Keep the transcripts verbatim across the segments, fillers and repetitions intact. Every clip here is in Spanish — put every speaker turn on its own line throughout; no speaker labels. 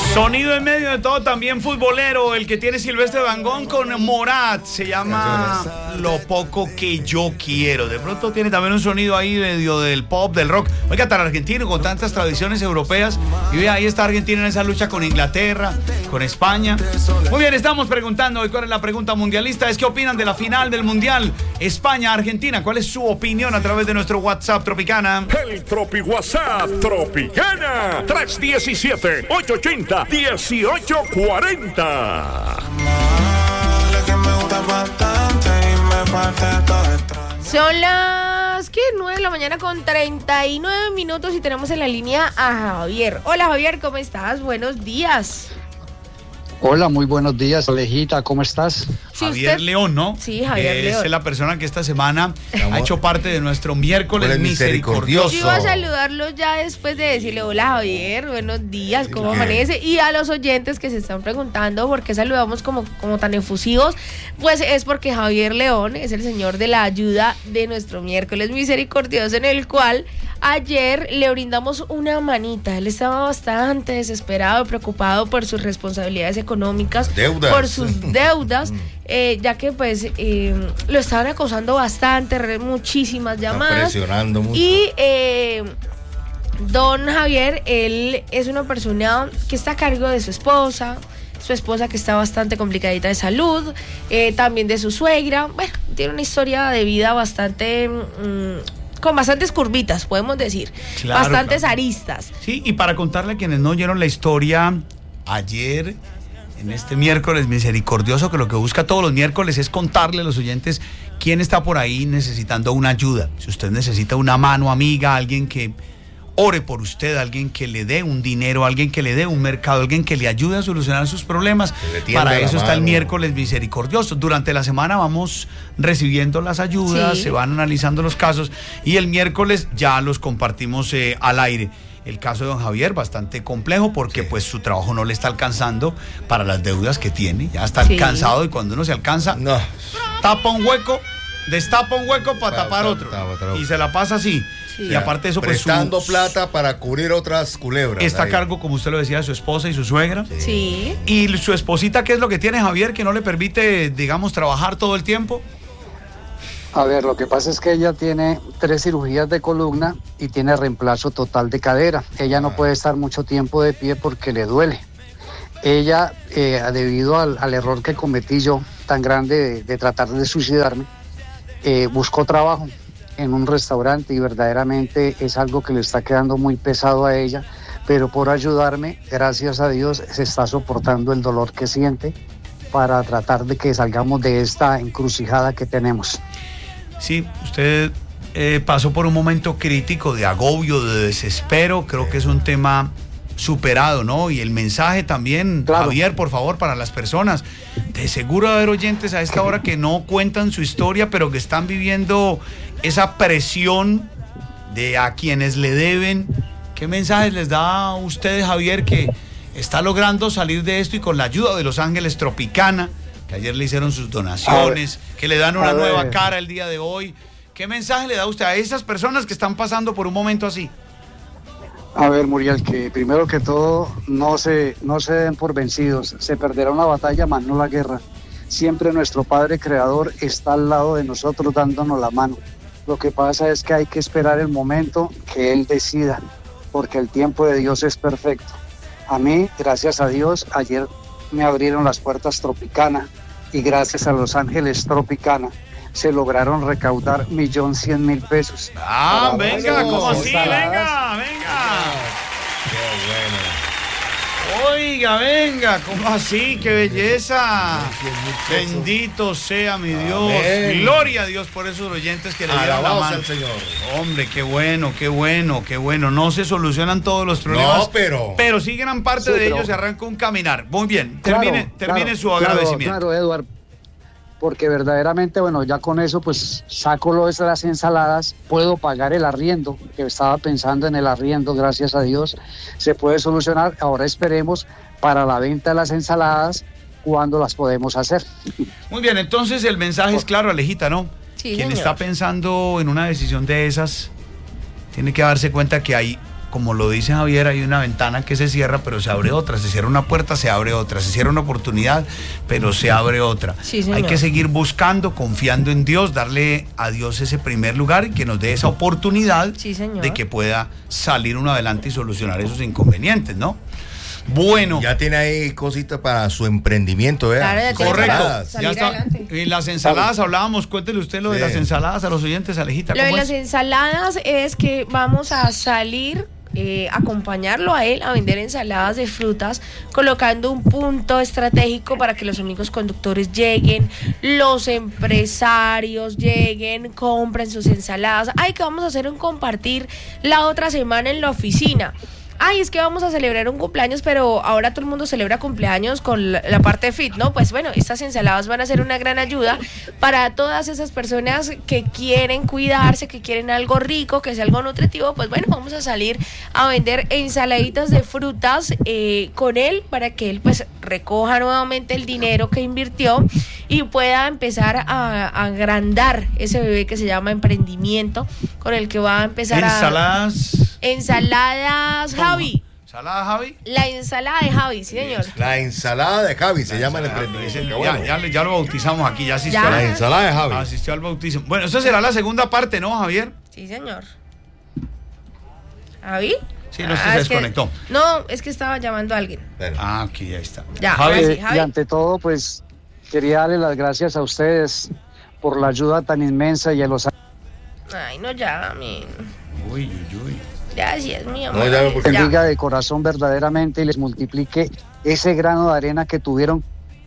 Sonido en medio de todo, también futbolero, el que tiene Silvestre Dangond con Morat, se llama Lo poco que yo quiero. De pronto tiene también un sonido ahí medio del pop, del rock. Oiga, tan argentino con tantas tradiciones europeas. Y ve, ahí está Argentina en esa lucha con Inglaterra, con España. Muy bien, estamos preguntando hoy cuál es la pregunta mundialista. Es ¿qué opinan de la final del Mundial España-Argentina? ¿Cuál es su opinión a través de nuestro WhatsApp Tropicana?
El Tropi WhatsApp Tropicana tres uno siete, ocho ocho cero, uno ocho cuatro cero.
Son las ¿qué? nueve de la mañana con treinta y nueve minutos y tenemos en la línea a Javier. Hola Javier, ¿cómo estás? Buenos días.
Hola, muy buenos días, Alejita, ¿cómo estás?
Sí, Javier usted... León, ¿no?
Sí, Javier
es
León.
Es la persona que esta semana ha hecho parte de nuestro miércoles misericordioso.
Yo iba a saludarlo ya después de decirle, hola Javier, buenos días, ¿cómo amanece? Y a los oyentes que se están preguntando por qué saludamos como, como tan efusivos, pues es porque Javier León es el señor de la ayuda de nuestro miércoles misericordioso, en el cual ayer le brindamos una manita. Él estaba bastante desesperado, preocupado por sus responsabilidades económicas,
deudas.
por sus deudas, eh, ya que pues eh, lo estaban acosando bastante, re, muchísimas llamadas.
Presionando mucho.
Y eh, don Javier, él es una persona que está a cargo de su esposa, su esposa que está bastante complicadita de salud, eh, también de su suegra. Bueno, tiene una historia de vida bastante... Mmm, con bastantes curvitas, podemos decir, claro, bastantes claro. aristas.
Sí, y para contarle a quienes no oyeron la historia, ayer, en este miércoles misericordioso, que lo que busca todos los miércoles es contarle a los oyentes quién está por ahí necesitando una ayuda. Si usted necesita una mano amiga, alguien que ore por usted, alguien que le dé un dinero, alguien que le dé un mercado, alguien que le ayude a solucionar sus problemas. Para eso está el miércoles misericordioso. Durante la semana vamos recibiendo las ayudas, sí. se van analizando los casos y el miércoles ya los compartimos eh, al aire. El caso de don Javier, bastante complejo porque sí. pues su trabajo no le está alcanzando para las deudas que tiene. Ya está sí. cansado y cuando uno se alcanza, no. tapa un hueco, destapa un hueco para, para tapar otro. Para, para, para. Y se la pasa así. Sí. Y aparte de eso, pues
prestando su, plata para cubrir otras culebras.
Está
ahí.
a cargo, como usted lo decía, de su esposa y su suegra.
Sí. sí.
Y su esposita, ¿qué es lo que tiene Javier que no le permite, digamos, trabajar todo el tiempo?
A ver, lo que pasa es que ella tiene tres cirugías de columna y tiene reemplazo total de cadera. Ella ah. no puede estar mucho tiempo de pie porque le duele. Ella, eh, debido al, al error que cometí yo, tan grande de, de tratar de suicidarme, eh, buscó trabajo en un restaurante y verdaderamente es algo que le está quedando muy pesado a ella, pero por ayudarme, gracias a Dios, se está soportando el dolor que siente para tratar de que salgamos de esta encrucijada que tenemos.
Sí, usted eh, pasó por un momento crítico de agobio, de desespero, creo que es un tema superado, ¿no? Y el mensaje también, claro. Javier, por favor, para las personas. De seguro va a haber oyentes a esta hora que no cuentan su historia, pero que están viviendo esa presión de a quienes le deben. ¿Qué mensajes les da a usted, Javier, que está logrando salir de esto y con la ayuda de Los Ángeles Tropicana, que ayer le hicieron sus donaciones, que le dan una nueva cara el día de hoy? ¿Qué mensaje le da usted a esas personas que están pasando por un momento así?
A ver, Muriel, que primero que todo no se, no se den por vencidos, se perderá una batalla, más no la guerra. Siempre nuestro Padre Creador está al lado de nosotros dándonos la mano. Lo que pasa es que hay que esperar el momento que Él decida, porque el tiempo de Dios es perfecto. A mí, gracias a Dios, ayer me abrieron las puertas Tropicana y gracias a Los Ángeles Tropicana se lograron recaudar millón cien mil pesos.
Ah, venga, ¿cómo así? Venga, venga.
Qué bueno.
Oiga, venga, ¿cómo así? ¡Qué belleza! Bendito sea mi Dios. Amén. Gloria a Dios por esos oyentes que le dieron la mano. Al Señor. Hombre, qué bueno, qué bueno, qué bueno. No se solucionan todos los problemas.
No, pero...
Pero sí gran parte sí, de pero... ellos se arranca un caminar. Muy bien, termine, claro, termine claro, su agradecimiento.
Claro, claro, Eduardo. Porque verdaderamente, bueno, ya con eso pues saco lo de las ensaladas, puedo pagar el arriendo, que estaba pensando en el arriendo, gracias a Dios, se puede solucionar. Ahora esperemos para la venta de las ensaladas, cuándo las podemos hacer.
Muy bien, entonces el mensaje es claro, Alejita, ¿no?
Sí,
Quien
señor.
está pensando en una decisión de esas, tiene que darse cuenta que hay como lo dice Javier, hay una ventana que se cierra, pero se abre otra, se cierra una puerta, se abre otra, se cierra una oportunidad, pero se abre otra.
Sí, señor.
Hay que seguir buscando, confiando en Dios, darle a Dios ese primer lugar y que nos dé esa oportunidad
Sí, señor.
de que pueda salir uno adelante y solucionar esos inconvenientes, ¿no? Bueno.
Ya tiene ahí cositas para su emprendimiento, ¿verdad?
Claro, ya tiene
Correcto,
para
ya
salir
está.
adelante.
Y las ensaladas hablábamos, cuéntele usted lo de
Sí.
las ensaladas a los oyentes, Alejita.
Lo de
¿cómo
las
es?
ensaladas es que vamos a salir, eh, acompañarlo a él a vender ensaladas de frutas, colocando un punto estratégico para que los únicos conductores lleguen, los empresarios lleguen, compren sus ensaladas. Ay, que vamos a hacer un compartir la otra semana en la oficina. Ay, es que vamos a celebrar un cumpleaños, pero ahora todo el mundo celebra cumpleaños con la, la parte fit, ¿no? Pues bueno, estas ensaladas van a ser una gran ayuda para todas esas personas que quieren cuidarse, que quieren algo rico, que sea algo nutritivo. Pues bueno, vamos a salir a vender ensaladitas de frutas eh, con él para que él pues recoja nuevamente el dinero que invirtió y pueda empezar a, a agrandar ese bebé que se llama emprendimiento, con el que va a empezar a...
Ensaladas.
Ensaladas Javi.
¿Ensalada, Javi?
La ensalada de Javi, sí, señor.
La ensalada de Javi se
La
llama el
ensalada,
emprendimiento.
ya,
Bueno.
ya, le- ya lo bautizamos aquí, ya asistió,
Ya.
a
La
la-
ensalada de Javi.
asistió al bautismo. Bueno, esa será la segunda parte, ¿no, Javier?
Sí, señor. ¿Javi?
Sí, no,
Ah,
se
es que-
desconectó.
no, es que estaba llamando a alguien.
Bueno.
Ah, aquí ya está.
Ya,
Javi,
ahora sí.
Eh,
Javi.
y ante todo, pues quería darle las gracias a ustedes por la ayuda tan inmensa y a los
Ay, no llamen.
Uy, uy, uy.
Gracias, mi
No
amor.
llame porque-
Ya.
bendiga de corazón verdaderamente y les multiplique ese grano de arena que tuvieron.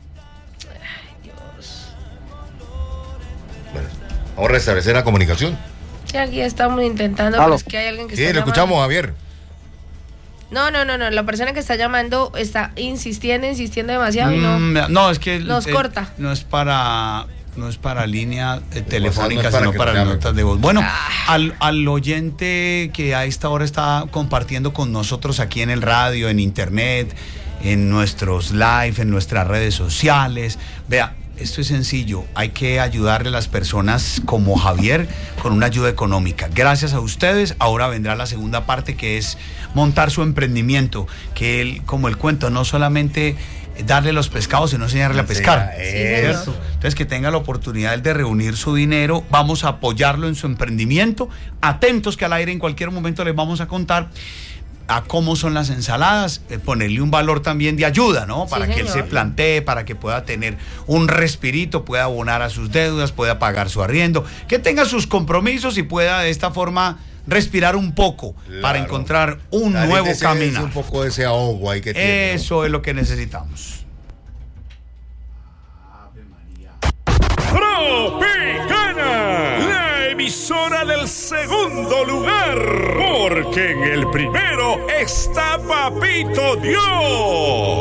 Bueno, vamos a restablecer la comunicación.
Sí, aquí estamos intentando,
Aló.
pero es que hay alguien que
Sí,
está
lo
llamando.
escuchamos, Javier.
No, no, no, no. La persona que está llamando está insistiendo, insistiendo demasiado y no.
Mm, no, es que
Nos
eh,
corta.
No es para no es para línea eh, telefónica,
no es para
sino
que
para
nos llamen.
notas de voz. Bueno,
Ah.
al, al oyente que a esta hora está compartiendo con nosotros aquí en el radio, en internet, en nuestros live, en nuestras redes sociales, vea, esto es sencillo, hay que ayudarle a las personas como Javier con una ayuda económica. Gracias a ustedes, ahora vendrá la segunda parte, que es montar su emprendimiento, que él, como el cuento, no solamente darle los pescados, sino enseñarle a pescar.
Sí,
señor.
¿Cierto? Entonces, que tenga la oportunidad de reunir su dinero, vamos a apoyarlo en su emprendimiento, atentos que al aire en cualquier momento les vamos a contar a cómo son las ensaladas, eh, ponerle un valor también de ayuda, ¿no?
Sí,
Para que él se
señor.
plantee, para que pueda tener un respirito, pueda abonar a sus deudas, pueda pagar su arriendo, que tenga sus compromisos y pueda de esta forma respirar un poco para
Claro.
encontrar un
Salir
nuevo
de ese-
camino.
Un poco de ese ahogo ahí que tiene, ¿no?
Eso es lo que necesitamos.
Tropicana, la emisora del segundo lugar, porque en el primero está Papito Dios.